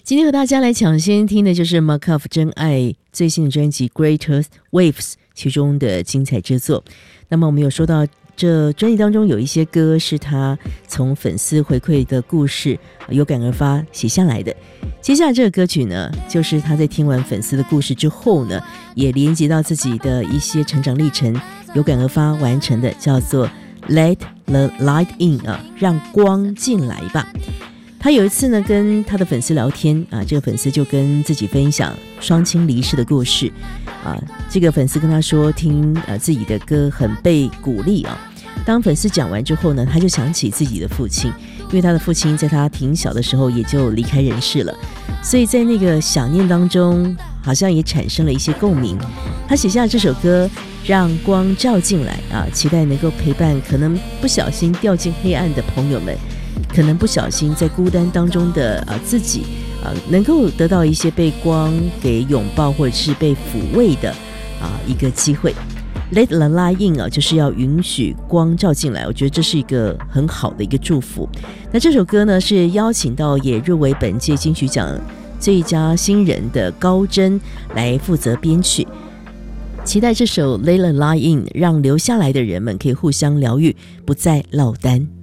今天和大家来抢先听的就是 Markov 真爱最新的专辑 Greater Waves 其中的精彩之作。那么我们有说到这专辑当中有一些歌是他从粉丝回馈的故事有感而发写下来的。接下来这个歌曲呢，就是他在听完粉丝的故事之后呢，也连接到自己的一些成长历程，有感而发完成的，叫做 Let the Light In 让光进来吧。他有一次呢跟他的粉丝聊天这个粉丝就跟自己分享双亲离世的故事这个粉丝跟他说听自己的歌很被鼓励当粉丝讲完之后呢，他就想起自己的父亲，因为他的父亲在他挺小的时候也就离开人世了，所以在那个想念当中好像也产生了一些共鸣。他写下这首歌让光照进来期待能够陪伴可能不小心掉进黑暗的朋友们，可能不小心在孤单当中的自己能够得到一些被光给拥抱或者是被抚慰的一个机会。Let the light in 就是要允许光照进来，我觉得这是一个很好的一个祝福。那这首歌呢是邀请到也入围本届金曲奖最佳新人的高真来负责编曲，期待这首 Let the light in 让留下来的人们可以互相疗愈，不再落单。